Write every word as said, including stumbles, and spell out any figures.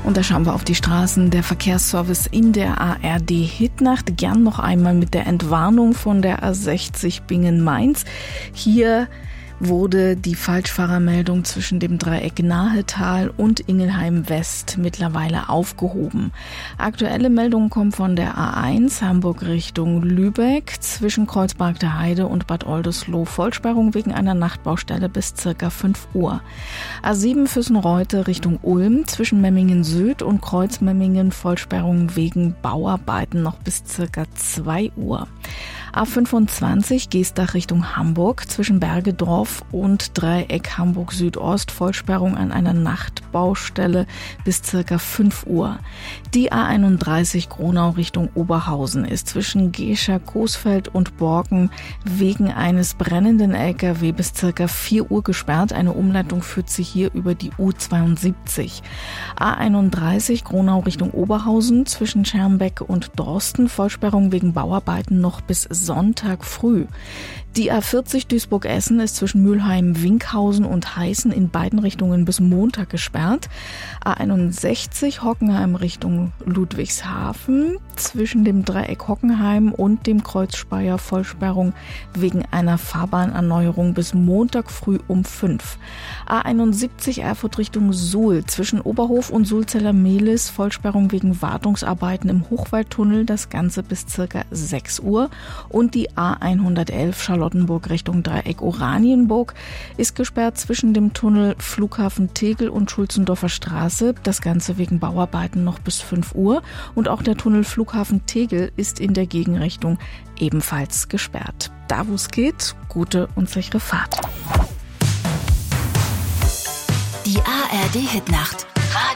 Und da schauen wir auf die Straßen. Der Verkehrsservice in der A R D-Hitnacht. Gern noch einmal mit der Entwarnung von der A sechzig Bingen-Mainz. Hier wurde die Falschfahrermeldung zwischen dem Dreieck Nahetal und Ingelheim West mittlerweile aufgehoben. Aktuelle Meldungen kommen von der A eins Hamburg Richtung Lübeck zwischen Kreuzberg der Heide und Bad Oldesloe. Vollsperrung wegen einer Nachtbaustelle bis circa fünf Uhr. A sieben Füssen-Reutte Richtung Ulm zwischen Memmingen Süd und Kreuzmemmingen. Vollsperrung wegen Bauarbeiten noch bis circa zwei Uhr. A fünfundzwanzig Geestach Richtung Hamburg zwischen Bergedorf und Dreieck Hamburg Südost. Vollsperrung an einer Nachtbaustelle bis circa fünf Uhr. Die A einunddreißig Gronau Richtung Oberhausen ist zwischen Gescher, Coesfeld und Borken wegen eines brennenden L K W bis circa vier Uhr gesperrt. Eine Umleitung führt sie hier über die U zweiundsiebzig. A einunddreißig Gronau Richtung Oberhausen zwischen Schermbeck und Dorsten. Vollsperrung wegen Bauarbeiten noch bis Sonntag früh. Die A vierzig Duisburg-Essen ist zwischen Mülheim, Winkhausen und Heißen in beiden Richtungen bis Montag gesperrt. A einundsechzig Hockenheim Richtung Ludwigshafen zwischen dem Dreieck Hockenheim und dem Kreuz Speyer. Vollsperrung wegen einer Fahrbahnerneuerung bis Montag früh um fünf. A einundsiebzig Erfurt Richtung Suhl zwischen Oberhof und Sulzeller Mehlis. Vollsperrung wegen Wartungsarbeiten im Hochwaldtunnel. Das Ganze bis circa sechs Uhr. Und die A hundertelf Charlottenburg Richtung Dreieck Oranienburg ist gesperrt zwischen dem Tunnel Flughafen Tegel und Schulzendorfer Straße. Das Ganze wegen Bauarbeiten noch bis fünf Uhr. Und auch der Tunnel Flughafen Tegel ist in der Gegenrichtung ebenfalls gesperrt. Da wo es geht, gute und sichere Fahrt. Die A R D-Hitnacht.